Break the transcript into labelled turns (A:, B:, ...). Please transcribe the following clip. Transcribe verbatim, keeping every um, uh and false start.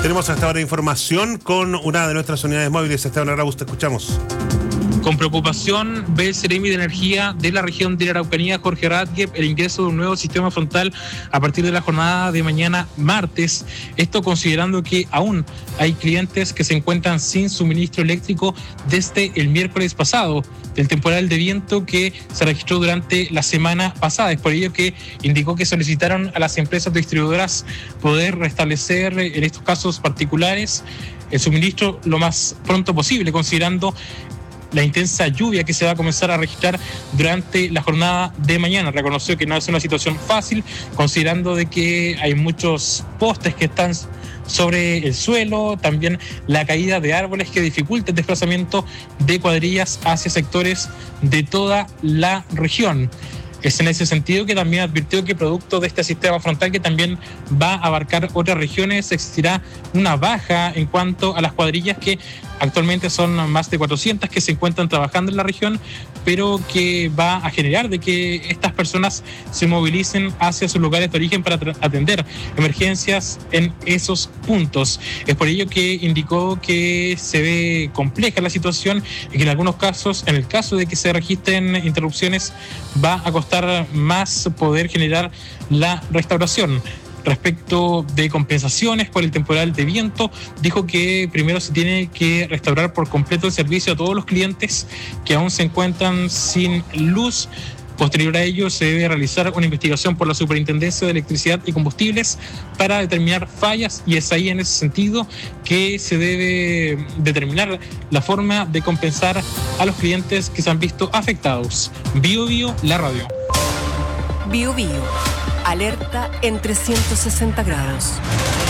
A: Tenemos hasta ahora información con una de nuestras unidades móviles. Esteban Arauz, te escuchamos.
B: Con preocupación ve el Seremi de Energía de la región de la Araucanía, Jorge Radgeb, el ingreso de un nuevo sistema frontal a partir de la jornada de mañana martes. Esto considerando que aún hay clientes que se encuentran sin suministro eléctrico desde el miércoles pasado, del temporal de viento que se registró durante la semana pasada. Es por ello que indicó que solicitaron a las empresas distribuidoras poder restablecer en estos casos particulares el suministro lo más pronto posible, considerando la intensa lluvia que se va a comenzar a registrar durante la jornada de mañana. Reconoció que no es una situación fácil, considerando de que hay muchos postes que están sobre el suelo, también la caída de árboles que dificulta el desplazamiento de cuadrillas hacia sectores de toda la región. Es en ese sentido que también advirtió que producto de este sistema frontal que también va a abarcar otras regiones, existirá una baja en cuanto a las cuadrillas que actualmente son más de cuatrocientas que se encuentran trabajando en la región, pero que va a generar de que estas personas se movilicen hacia sus lugares de origen para atender emergencias en esos puntos. Es por ello que indicó que se ve compleja la situación y que en algunos casos, en el caso de que se registren interrupciones, va a costar más poder generar la restauración. Respecto de compensaciones por el temporal de viento, dijo que primero se tiene que restaurar por completo el servicio a todos los clientes que aún se encuentran sin luz. Posterior a ello, se debe realizar una investigación por la Superintendencia de Electricidad y Combustibles para determinar fallas, y es ahí en ese sentido que se debe determinar la forma de compensar a los clientes que se han visto afectados. Bio Bio, la radio.
C: Bio Bio. Alerta en trescientos sesenta grados.